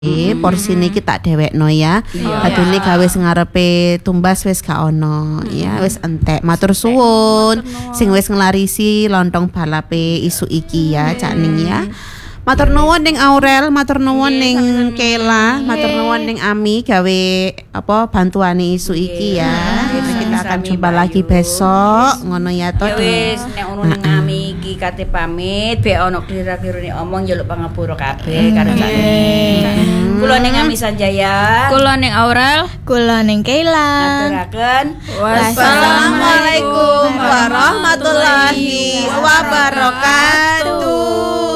Porsine iki tak dhewekno ya. Badune gawe sing ngarepe tumbas wis gak ono ya, wis entek. Matur suwun sing wis nglarisi lontong balape isu iki ya, Cak Ning ya. Matur nuwun ning Aurel, matur nuwun ning Kela, matur nuwun ning Ami gawe apa bantuane isu iki ya. Kita akan jumpa lagi besok ngono ya to. Wis nek ono ning Ami iki kate pamit, be ono kira-kirane omong njaluk pangapura kabeh karo Cak Ning. Kula ning Ami Sanjaya, kula ning Aurel, kula ning Kela. Ngaturaken wassalamualaikum warahmatullahi wabarakatuh.